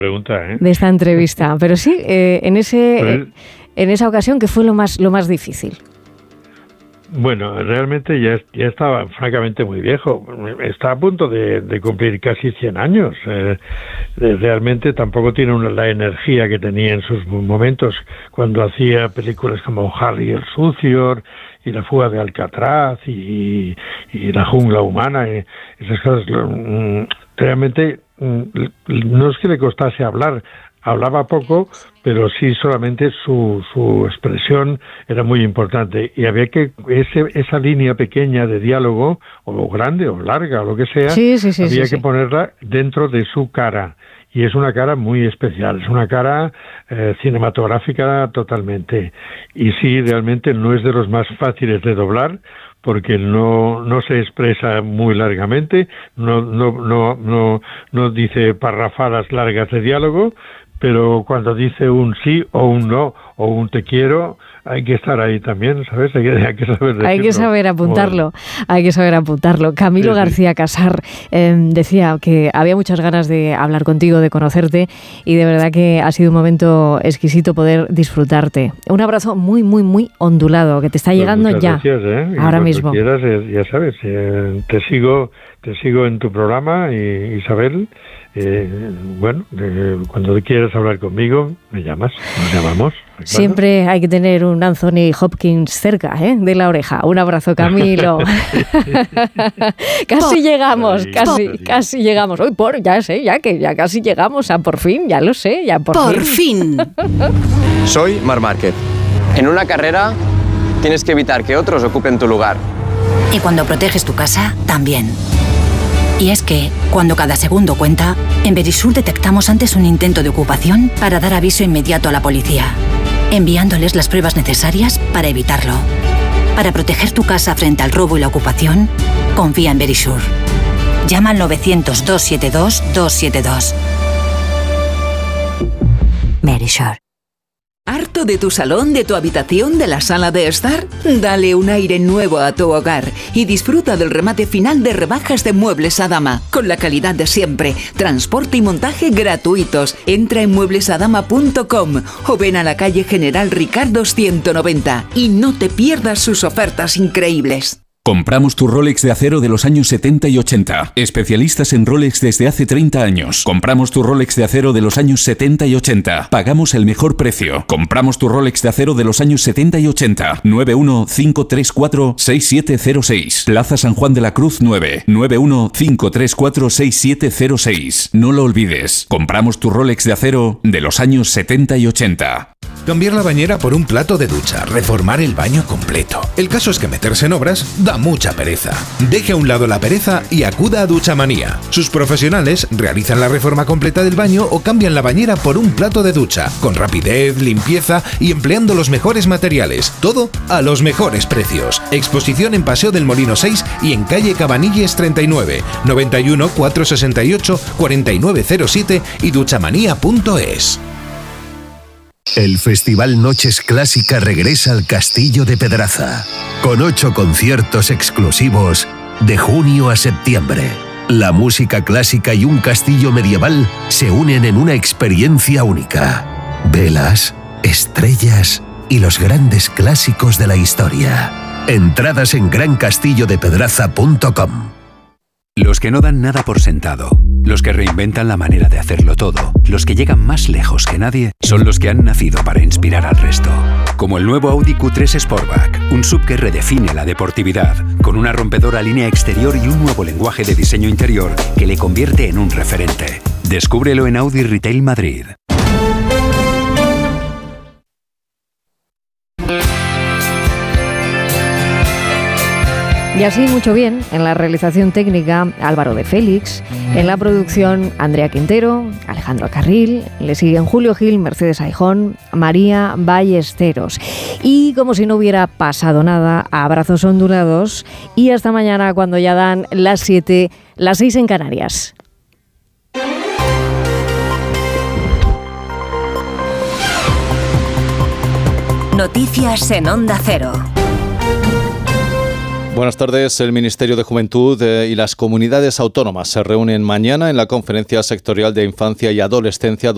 pregunta, ¿eh? De esta entrevista. Pero sí, en esa ocasión, ¿qué fue lo más difícil? Bueno, realmente ya estaba francamente muy viejo. Está a punto de cumplir casi 100 años. Realmente tampoco tiene la energía que tenía en sus momentos cuando hacía películas como Harry el Sucio y La fuga de Alcatraz y La jungla humana. Esas cosas realmente no es que le costase hablar. Hablaba poco, pero sí solamente su expresión era muy importante y había que esa línea pequeña de diálogo, o grande o larga o lo que sea, había que ponerla dentro de su cara. Y es una cara muy especial, es una cara cinematográfica totalmente. Y sí, realmente no es de los más fáciles de doblar, porque no se expresa muy largamente, no dice parrafadas largas de diálogo, pero cuando dice un sí o un no o un te quiero, hay que estar ahí también, ¿sabes? Hay que saber decirlo. Hay que saber apuntarlo, hay que saber apuntarlo. Camilo García Casar decía que había muchas ganas de hablar contigo, de conocerte, y de verdad que ha sido un momento exquisito poder disfrutarte. Un abrazo muy, muy, muy ondulado, que te está llegando ya, gracias, ahora mismo. Quieras, ya sabes, te sigo en tu programa, Isabel. Cuando quieras hablar conmigo, me llamas, nos llamamos. ¿Claro? Siempre hay que tener un Anthony Hopkins cerca, de la oreja. Un abrazo, Camilo. Casi llegamos, casi llegamos. Uy, ya casi llegamos a por fin, ya lo sé, ya por fin. Soy Marc Márquez. En una carrera tienes que evitar que otros ocupen tu lugar. Y cuando proteges tu casa, también. Y es que, cuando cada segundo cuenta, en Verisur detectamos antes un intento de ocupación para dar aviso inmediato a la policía, enviándoles las pruebas necesarias para evitarlo. Para proteger tu casa frente al robo y la ocupación, confía en Verisur. Llama al 900-272-272. Verisur. ¿Harto de tu salón, de tu habitación, de la sala de estar? Dale un aire nuevo a tu hogar y disfruta del remate final de rebajas de Muebles Adama, con la calidad de siempre, transporte y montaje gratuitos. Entra en mueblesadama.com o ven a la calle General Ricardo 190 y no te pierdas sus ofertas increíbles. Compramos tu Rolex de acero de los años 70 y 80. Especialistas en Rolex desde hace 30 años. Compramos tu Rolex de acero de los años 70 y 80. Pagamos el mejor precio. Compramos tu Rolex de acero de los años 70 y 80. 915346706. Plaza San Juan de la Cruz 9. 915346706. No lo olvides. Compramos tu Rolex de acero de los años 70 y 80. Cambiar la bañera por un plato de ducha, reformar el baño completo. El caso es que meterse en obras da mucha pereza. Deje a un lado la pereza y acuda a Duchamanía. Sus profesionales realizan la reforma completa del baño o cambian la bañera por un plato de ducha, con rapidez, limpieza y empleando los mejores materiales. Todo a los mejores precios. Exposición en Paseo del Molino 6 y en calle Cabanilles 39, 91 468 4907 y duchamanía.es. El Festival Noches Clásica regresa al Castillo de Pedraza, con 8 conciertos exclusivos de junio a septiembre. La música clásica y un castillo medieval se unen en una experiencia única. Velas, estrellas y los grandes clásicos de la historia. Entradas en grancastillodepedraza.com. Los que no dan nada por sentado, los que reinventan la manera de hacerlo todo, los que llegan más lejos que nadie, son los que han nacido para inspirar al resto. Como el nuevo Audi Q3 Sportback, un SUV que redefine la deportividad, con una rompedora línea exterior y un nuevo lenguaje de diseño interior que le convierte en un referente. Descúbrelo en Audi Retail Madrid. Y así mucho bien, en la realización técnica Álvaro de Félix, en la producción Andrea Quintero, Alejandro Carril, le siguen Julio Gil, Mercedes Aijón, María Ballesteros. Y como si no hubiera pasado nada, abrazos ondulados y hasta mañana cuando ya dan las 7, las 6 en Canarias. Noticias en Onda Cero. Buenas tardes. El Ministerio de Juventud y las comunidades autónomas se reúnen mañana en la Conferencia Sectorial de Infancia y Adolescencia